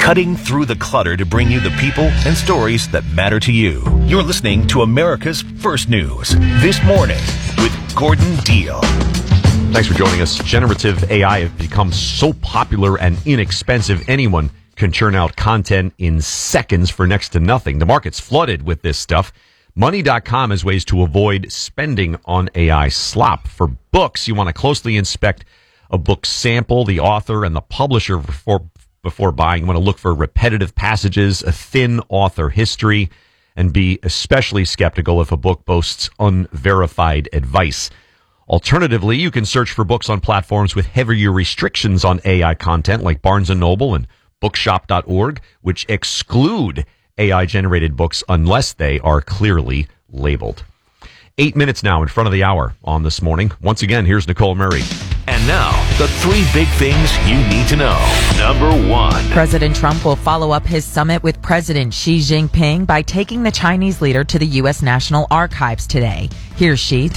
cutting through the clutter to bring you the people and stories that matter to you. You're listening to America's First News This Morning with Gordon Deal. Thanks for joining us. Generative AI has become so popular and inexpensive, anyone can churn out content in seconds for next to nothing. The market's flooded with this stuff. Money.com has ways to avoid spending on AI slop. For books, you want to closely inspect a book sample, the author, and the publisher before buying. You want to look for repetitive passages, a thin author history, and be especially skeptical if a book boasts unverified advice. Alternatively, you can search for books on platforms with heavier restrictions on AI content like Barnes & Noble and bookshop.org, which exclude AI-generated books unless they are clearly labeled. 8 minutes now in front of the hour on This Morning. Once again, here's Nicole Murray. And now, the 3 big things you need to know. Number 1. President Trump will follow up his summit with President Xi Jinping by taking the Chinese leader to the U.S. National Archives today. Here's Xi